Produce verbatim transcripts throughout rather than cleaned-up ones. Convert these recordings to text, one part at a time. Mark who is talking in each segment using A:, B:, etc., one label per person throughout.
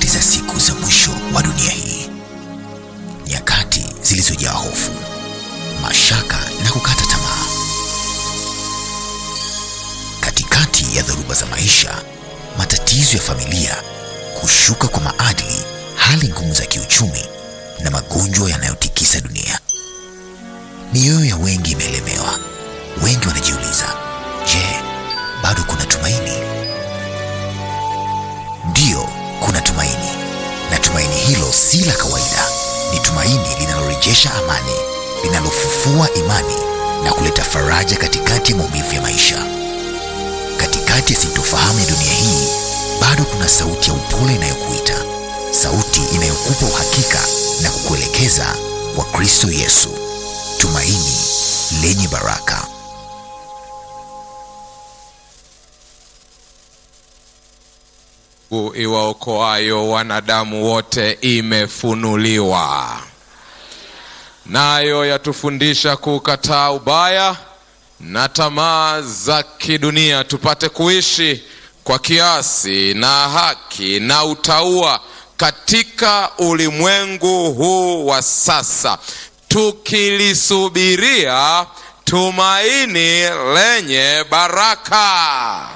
A: nyakati za siku za mwisho wa dunia hii, nyakati zilizojaa hofu, mashaka na kukata tamaa. Katikati ya dhoruba za maisha, matatizo ya familia, kushuka kwa maadili, hali ngumu za kiuchumi na magonjwa yanayotikisa dunia, mioyo ya wengi imelemewa. Wengi wanajiuliza, je, bado kuna tumaini? Ndiyo, kuna tumaini. Na tumaini hilo si la kawaida. Ni tumaini linalorejesha amani, linalofufua imani na kuleta faraja katikati ya maumivu ya maisha. Katikati ya sintofahamu ya dunia hii, bado kuna sauti ya upole inayokuita, sauti inayokupa uhakika na kukuelekeza kwa Kristo Yesu, tumaini lenye baraka.
B: Iwaokoayo wanadamu wote imefunuliwa, nayo yatufundisha kukataa ubaya na tamaa za kidunia, tupate kuishi kwa kiasi na haki na utauwa katika ulimwengu huu wa sasa, tukilisubiria tumaini lenye baraka.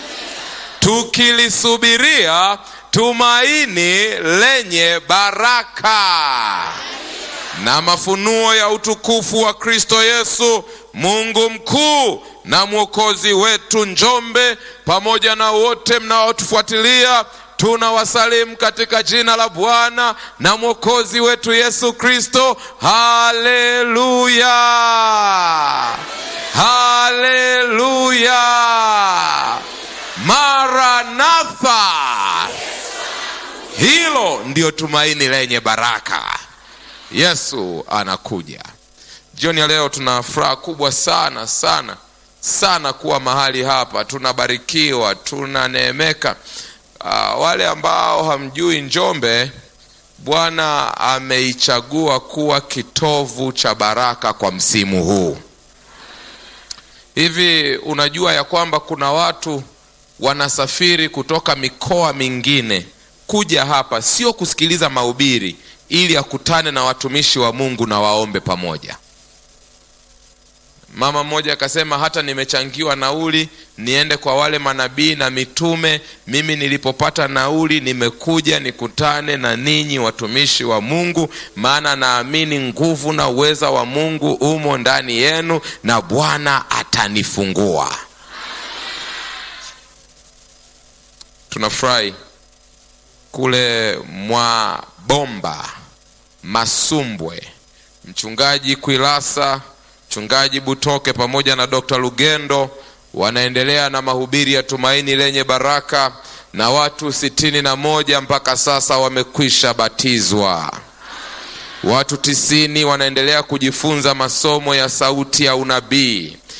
B: Tukilisubiria tumaini lenye baraka na mafunuo ya utukufu wa Kristo Yesu, Mungu mkuu na mwokozi wetu. Njombe pamoja na wote mnaotufuatilia, tunawasalimu katika jina la Bwana na mwokozi wetu Yesu Kristo. Haleluya, haleluya, Maranatha. Hilo ndio tumaini lenye baraka. Yesu anakuja. Jioni ya leo tuna furaha kubwa sana sana sana kuwa mahali hapa. Tunabarikiwa, tunaneemeka. Uh, wale ambao hamjui Njombe, Bwana ameichagua kuwa kitovu cha baraka kwa msimu huu. Hivi unajua ya kwamba kuna watu wanasafiri kutoka mikoa mingine kuja hapa, sio kusikiliza mahubiri, ili akutane na watumishi wa Mungu na waombe pamoja. Mama mmoja akasema, hata nimechangiwa nauli niende kwa wale manabii na mitume, mimi nilipopata nauli nimekuja nikutane na ninyi watumishi wa Mungu, maana naamini nguvu na uweza wa Mungu umo ndani yenu na Bwana atanifungua. Tunafurahi kule mwa Bomba Masumbwe, mchungaji Kwilasa, mchungaji Butoke pamoja na Dokta Lugendo wanaendelea na mahubiri ya tumaini lenye baraka, na watu sitini na moja mpaka sasa wamekwisha batizwa. Watu tisini wanaendelea kujifunza masomo ya sauti ya unabii.